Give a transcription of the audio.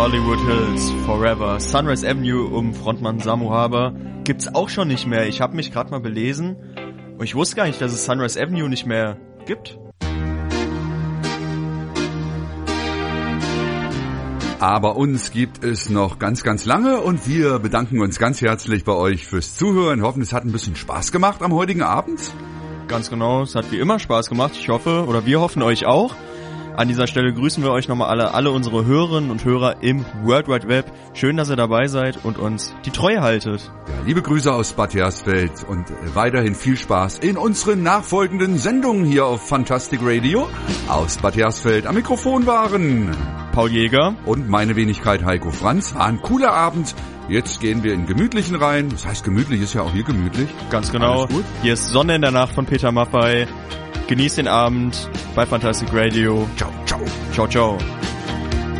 Hollywood Hills Forever. Sunrise Avenue um Frontmann Samu Haber gibt's auch schon nicht mehr. Ich habe mich gerade mal belesen und ich wusste gar nicht, dass es Sunrise Avenue nicht mehr gibt. Aber uns gibt es noch ganz, ganz lange und wir bedanken uns ganz herzlich bei euch fürs Zuhören. Hoffen, es hat ein bisschen Spaß gemacht am heutigen Abend. Ganz genau, es hat wie immer Spaß gemacht. Ich hoffe, oder wir hoffen euch auch. An dieser Stelle grüßen wir euch nochmal alle unsere Hörerinnen und Hörer im World Wide Web. Schön, dass ihr dabei seid und uns die Treue haltet. Ja, liebe Grüße aus Bad Hersfeld und weiterhin viel Spaß in unseren nachfolgenden Sendungen hier auf Fantastic Radio. Aus Bad Hersfeld am Mikrofon waren Paul Jäger und meine Wenigkeit Heiko Franz. War ein cooler Abend. Jetzt gehen wir in gemütlichen rein. Das heißt, gemütlich ist ja auch hier gemütlich. Ganz genau. Hier ist Sonne in der Nacht von Peter Maffay. Genießt den Abend bei Fantastic Radio. Ciao, ciao. Ciao, ciao.